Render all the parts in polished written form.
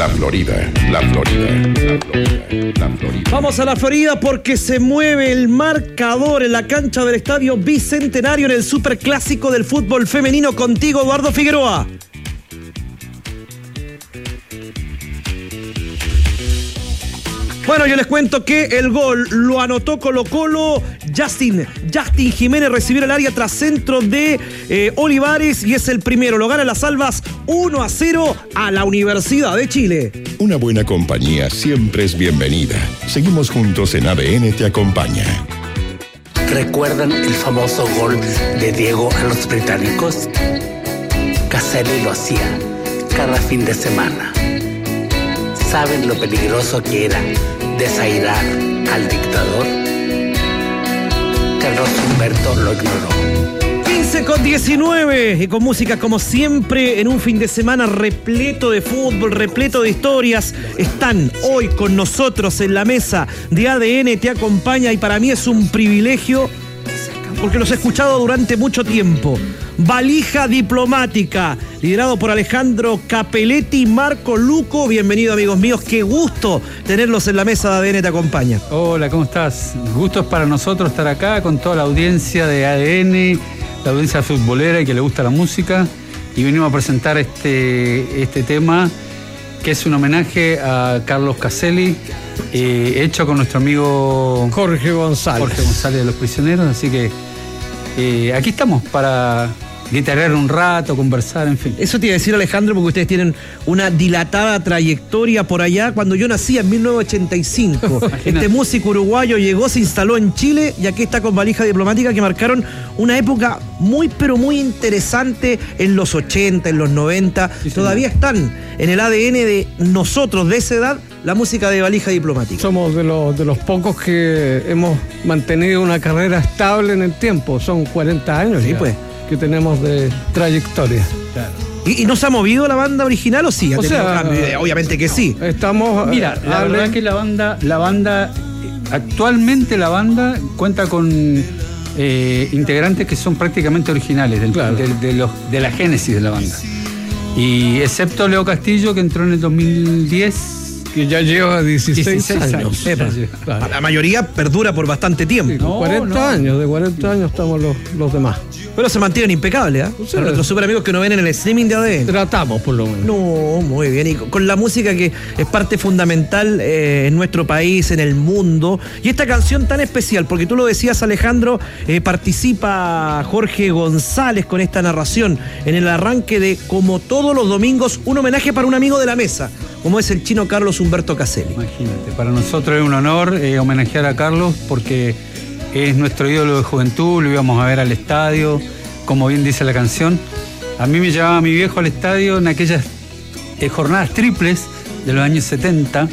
La Florida. Vamos a la Florida porque se mueve el marcador en la cancha del Estadio Bicentenario en el Superclásico del fútbol femenino. Contigo, Eduardo Figueroa. Bueno, yo les cuento que el gol lo anotó Colo-Colo. Justin Jiménez recibió el área tras centro de Olivares y es el primero. Lo gana las Albas 1-0 a la Universidad de Chile. Una buena compañía siempre es bienvenida. Seguimos juntos en ADN Te Acompaña. ¿Recuerdan el famoso gol de Diego a los británicos? Caselli lo hacía cada fin de semana. ¿Saben lo peligroso que era desairar al dictador? Carlos Humberto lo ignoró. 15:19 y con música como siempre en un fin de semana repleto de fútbol, repleto de historias. Están hoy con nosotros en la mesa de ADN Te Acompaña y para mí es un privilegio porque los he escuchado durante mucho tiempo. Valija Diplomática, liderado por Alejandro Capelletti y Marco Luco. Bienvenido, amigos míos, qué gusto tenerlos en la mesa de ADN Te Acompaña. Hola, ¿cómo estás? Gusto es para nosotros estar acá con toda la audiencia de ADN, la audiencia futbolera y que le gusta la música. Y venimos a presentar este tema, que es un homenaje a Carlos Caselli, hecho con nuestro amigo Jorge González de Los Prisioneros. Así que aquí estamos para guitarrear un rato, conversar, en fin. Eso te iba a decir, Alejandro, porque ustedes tienen una dilatada trayectoria por allá. Cuando yo nací en 1985, este músico uruguayo llegó, se instaló en Chile y aquí está con Valija Diplomática, que marcaron una época muy, pero muy interesante en los 80, en los 90. Sí, todavía están en el ADN de nosotros, de esa edad, la música de Valija Diplomática. Somos de los pocos que hemos mantenido una carrera estable en el tiempo. Son 40 años sí, ya, pues, que tenemos de trayectoria. Claro. ¿Y no se ha movido la banda original o sí? Obviamente que sí. Estamos. Mira, la verdad que la banda, actualmente la banda cuenta con integrantes que son prácticamente originales de la génesis de la banda. Y excepto Leo Castillo, que entró en el 2010. Que ya lleva 16 años. Claro. La mayoría perdura por bastante tiempo. Sí, 40 años, de 40 años estamos los demás. Pero se mantienen impecables, ¿eh? Son nuestros super amigos que nos ven en el streaming de ADN. Tratamos, por lo menos. No, muy bien. Y con la música que es parte fundamental en nuestro país, en el mundo. Y esta canción tan especial, porque tú lo decías, Alejandro, participa Jorge González con esta narración en el arranque de, como todos los domingos, un homenaje para un amigo de la mesa, como es el chino Carlos Humberto Caselli. Imagínate, para nosotros es un honor homenajear a Carlos porque es nuestro ídolo de juventud, lo íbamos a ver al estadio, como bien dice la canción. A mí me llevaba mi viejo al estadio en aquellas jornadas triples de los años 70,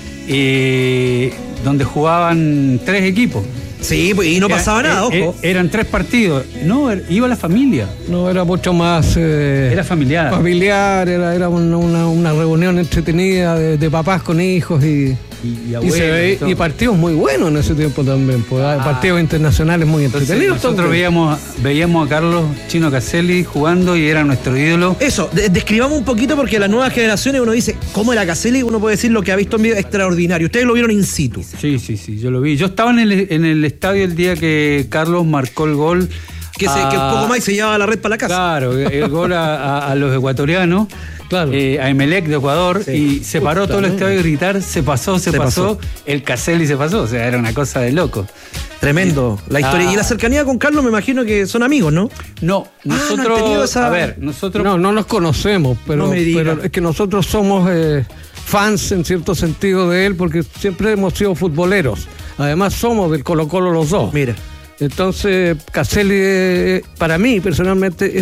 donde jugaban 3 equipos. Sí, y no pasaba nada, ojo. Eran 3 partidos. No, iba la familia. No, era mucho más. Era familiar. Familiar, era una reunión entretenida de papás con hijos y partidos muy buenos en ese tiempo también. Partidos internacionales muy entretenidos. Nosotros veíamos a Carlos Chino Caselli jugando y era nuestro ídolo. Eso, describamos un poquito porque a las nuevas generaciones uno dice, ¿cómo era Caselli? Uno puede decir lo que ha visto en video extraordinario. Ustedes lo vieron in situ. Sí, yo lo vi. Yo estaba en el estadio el día que Carlos marcó el gol. Que poco más y se llevaba la red para la casa. Claro, el gol a los ecuatorianos. Claro. A Emelec de Ecuador, sí. Y se paró todo el estadio a gritar, se pasó, el Caselli se pasó, o sea, era una cosa de loco. Tremendo, la historia. Y la cercanía con Carlos, me imagino que son amigos, ¿no? No, nosotros, no nos conocemos, pero es que nosotros somos fans en cierto sentido de él, porque siempre hemos sido futboleros. Además somos del Colo-Colo los dos. Mira. Entonces, Caselli, para mí personalmente,